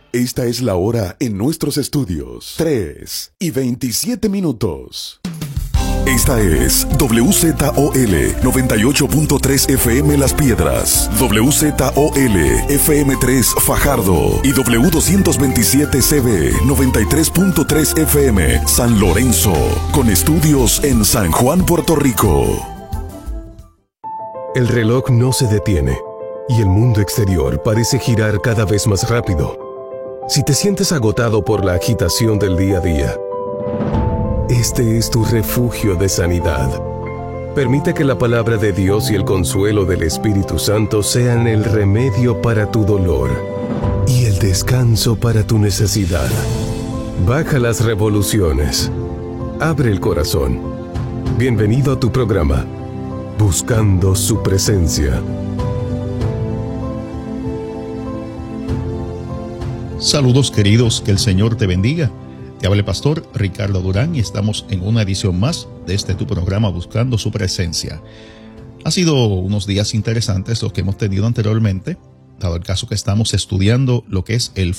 Esta es la hora en nuestros estudios. 3:27. Esta es WZOL 98.3 FM Las Piedras, WZOL FM3 Fajardo y W227CB 93.3 FM San Lorenzo, con estudios en San Juan, Puerto Rico. El reloj no se detiene y el mundo exterior parece girar cada vez más rápido. Si te sientes agotado por la agitación del día a día, este es tu refugio de sanidad. Permite que la palabra de Dios y el consuelo del Espíritu Santo sean el remedio para tu dolor y el descanso para tu necesidad. Baja las revoluciones. Abre el corazón. Bienvenido a tu programa, Buscando su Presencia. Saludos queridos, que el Señor te bendiga. Te habla el pastor Ricardo Durán y estamos en una edición más de este tu programa Buscando su Presencia. Ha sido unos días interesantes los que hemos tenido anteriormente, dado el caso que estamos estudiando lo que es el